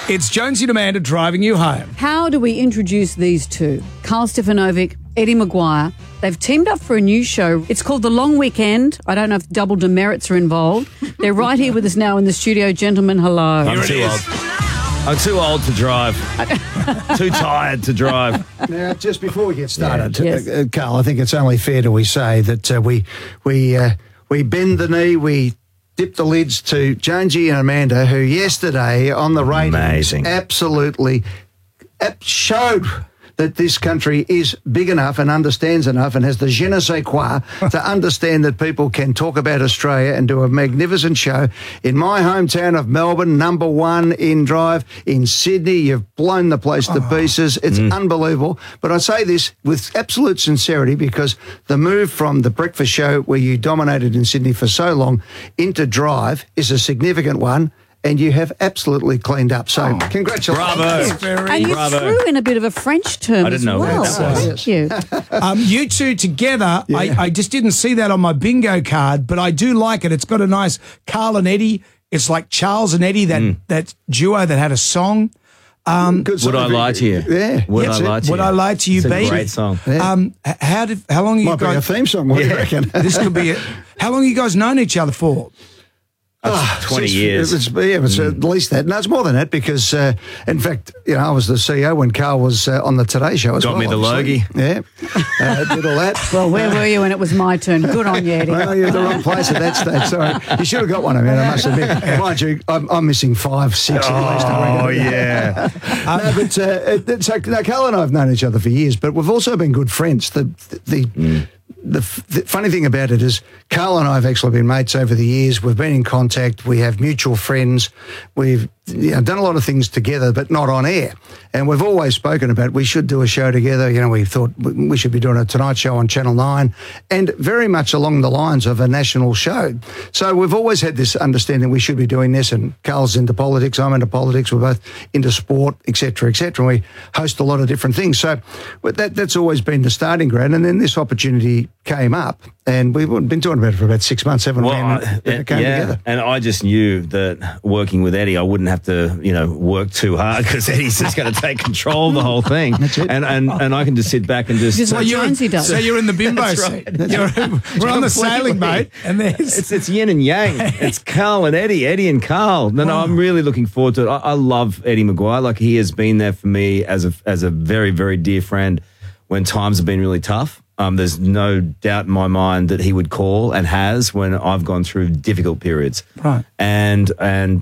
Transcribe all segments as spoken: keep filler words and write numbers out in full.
It's Jonesy and Amanda driving you home. How do we introduce these two? Carl Stefanovic, Eddie Maguire. They've teamed up for a new show. It's called The Long Weekend. I don't know if double demerits are involved. They're right here with us now in the studio. Gentlemen, hello. I'm too old. I'm too old to drive. Too tired to drive. Now, just before we get started, Yeah. Yes. uh, Carl, I think it's only fair to we say that uh, we we uh, we bend the knee, we dip the lids to Jonesy and Amanda, who yesterday on the ratings Amazing. absolutely ap- showed that this country is big enough and understands enough and has the je ne sais quoi to understand that people can talk about Australia and do a magnificent show. In my hometown of Melbourne, number one in drive. In Sydney, you've blown the place to pieces. It's Mm. unbelievable. But I say this with absolute sincerity because the move from the breakfast show where you dominated in Sydney for so long into drive is a significant one. And you have absolutely cleaned up. So, congratulations. Bravo. Very And you Bravo. threw in a bit of a French term I didn't as know well. what that was. Thank you. Um, you two together, Yeah. I, I just didn't see that on my bingo card, but I do like it. It's got a nice Carl and Eddie. It's like Charles and Eddie, that, that duo that had a song. Um, Good Would I song. lie to you? Yeah. Would That's I it. lie to Would you? I Lie to You, It's a Baby? great song. Yeah. um, h- how did? How long you Might be a guys? theme song. What do you Yeah. reckon? This could be. A, how long you guys known each other for? twenty It's- years. It's, yeah, it's at least that. No, it's more than that because, uh, in fact, you know, I was the C E O when Carl was uh, on the Today Show as Got well. me the obviously. Yeah, uh, did all that. Well, where were you when it was my turn? Good on you, Eddie. Well, you're at the wrong place at that stage. Sorry, you should have got one. I mean, I must admit. Mind you, I'm, I'm missing five, six at least. I Oh, reckon. yeah. no, but uh, it, so now Carl and I have known each other for years, but we've also been good friends. The the. Mm. The, f- the funny thing about it is Carl and I have actually been mates over the years. We've been in contact. We have mutual friends. We've you know, done a lot of things together, but not on air. And we've always spoken about we should do a show together. You know, we thought we we should be doing a Tonight Show on Channel nine and very much along the lines of a national show. So we've always had this understanding we should be doing this. And Carl's into politics. I'm into politics. We're both into sport, et cetera, et cetera. And we host a lot of different things. So but that, that's always been the starting ground. And then this opportunity came up and we've been talking about it for about six months, haven't we? Well, And I- it came yeah, together. and I just knew that working with Eddie, I wouldn't have to, you know, work too hard because Eddie's just going to take control of the whole thing. That's it. And and and I can just sit back and just. Just like you're, Jonesy does. so you're in the bimbo That's seat. right. You're, we're on the sailing boat, and there's It's it's yin and yang. It's Carl and Eddie, Eddie and Carl. No, no, I'm really looking forward to it. I, I love Eddie Maguire. Like he has been there for me as a as a very very dear friend when times have been really tough. Um, there's no doubt in my mind that he would call and has when I've gone through difficult periods. Right. And and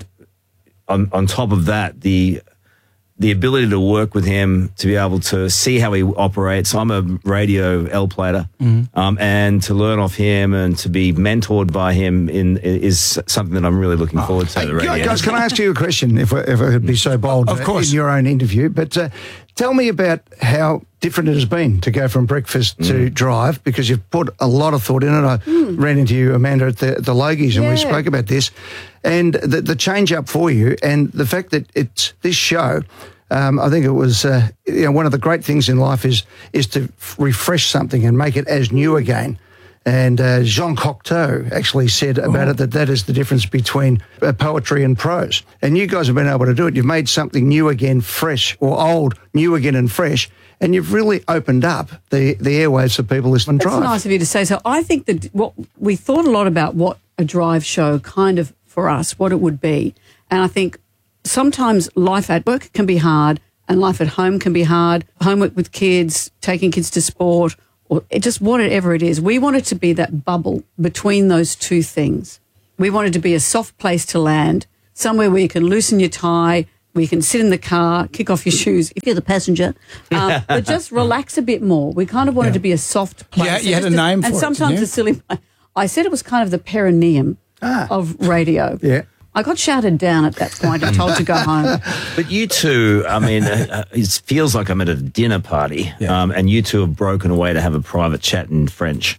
on on top of that, the the ability to work with him, to be able to see how he operates. I'm a radio L plater, um, and to learn off him and to be mentored by him in is something that I'm really looking forward to. Hey, the radio. guys, can I ask you a question, if I, if I could be so bold? Of uh, course. In your own interview, but uh, tell me about how different it has been to go from breakfast to drive, because you've put a lot of thought in it. I ran into you, Amanda, at the, the Logies, and we Yeah. spoke about this, and the, the change up for you, and the fact that it's this show. Um, I think it was, uh, you know, one of the great things in life is is to f- refresh something and make it as new again. And uh, Jean Cocteau actually said about it that that is the difference between uh, poetry and prose. And you guys have been able to do it. You've made something new again, fresh, or old, new again and fresh. And you've really opened up the, the airwaves for people listening That's drive. nice of you to say so. I think that what we thought a lot about what a drive show kind of for us, what it would be. And I think sometimes life at work can be hard and life at home can be hard. Homework with kids, taking kids to sport, or it just whatever it is. We wanted to be that bubble between those two things. We wanted to be a soft place to land, somewhere where you can loosen your tie, where you can sit in the car, kick off your shoes if you're the passenger, um, but just relax a bit more. We kind of wanted to be a soft place. Yeah, you had Just a name for and it, sometimes didn't you? a silly. I said it was kind of the perineum of radio. Yeah. I got shouted down at that point and told to go home. But you two, I mean, uh, it feels like I'm at a dinner party, Yeah. um, and you two have broken away to have a private chat in French.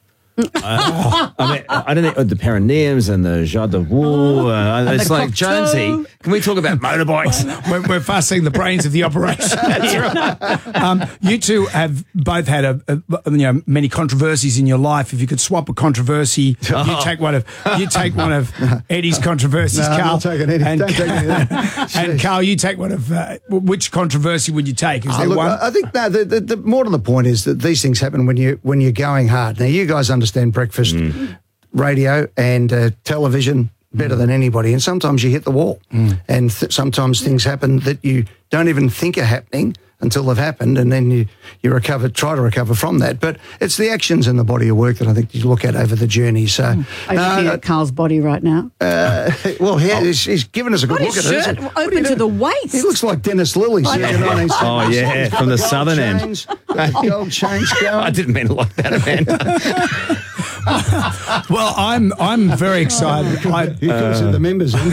I, I mean, I don't know the perineums and the joie de vous. Uh, it's the like cocktail. Jonesy. Can we talk about motorbikes? We're, we're fussing the brains of the operation. That's right. Um, you two have both had a, a, you know, many controversies in your life. If you could swap a controversy, Oh. you take one of you take one of Eddie's controversies, No, I'm Carl. not taking Eddie. And, Don't take any of that. and Carl, you take one of uh, which controversy would you take? Is Oh, there look, one? I I think no. The, the, the more to the point is that these things happen when you when you're going hard. Now you guys understand breakfast radio and uh, television better than anybody, and sometimes you hit the wall, and th- sometimes things happen that you don't even think are happening until they've happened, and then you you recover, try to recover from that. But it's the actions and the body of work that I think you look at over the journey. So, Are you no, looking at Carl's body right now? uh, well, he, he's, he's given us a good What, look his at it. shirt isn't it? What are open you to doing? the waist? He looks like Dennis Lilly. circa nineteen seventy. Oh, yeah, He's got from the gold southern end. chains, got the gold chains going. I didn't mean it like that, Amanda. Well, I'm I'm very excited. I, He calls it the members. In.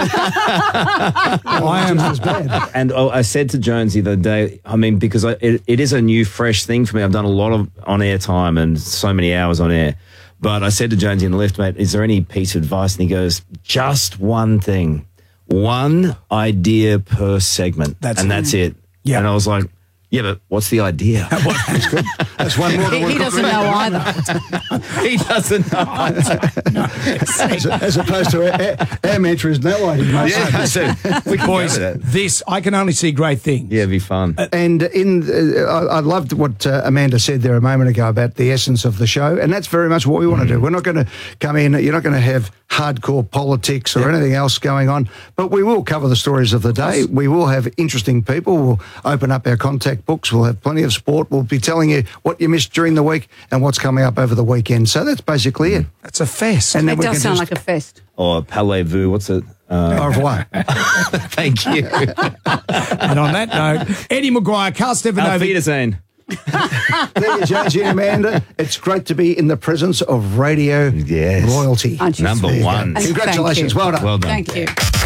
I am as bad. And oh, I said to Jones the other day, I mean, because I, it, it is a new, fresh thing for me. I've done a lot of on-air time and so many hours on air. But I said to Jonesy in the lift, mate, is there any piece of advice? And he goes, just one thing. One idea per segment. That's and it. that's it. Yeah. And I was like, yeah, but what's the idea? That's good. That's one more than He, we he doesn't know either. He doesn't know. as, as opposed to our, our mantra is no idea. mate. Yeah, I said, we can boys, go with that. this I can only see great things. Yeah, it'd be fun. And in, uh, I, I loved what uh, Amanda said there a moment ago about the essence of the show, and that's very much what we want to do. We're not going to come in. You're not going to have hardcore politics or anything else going on, but we will cover the stories of the day. We will have interesting people. We'll open up our contact books. We'll have plenty of sport. We'll be telling you what you missed during the week and what's coming up over the weekend. So that's basically it. It's a fest. And It then we does can sound just like a fest. Or Parlez-vous, what's it? Uh, au revoir. thank you. And on that note, Eddie Maguire, Carl Auf Stefanovic. Wiedersehen. There you, Jonesy and Amanda. It's great to be in the presence of radio Yes. royalty. Aren't you Number sweet? one. And Congratulations. thank you. Well done. Well done. Thank you.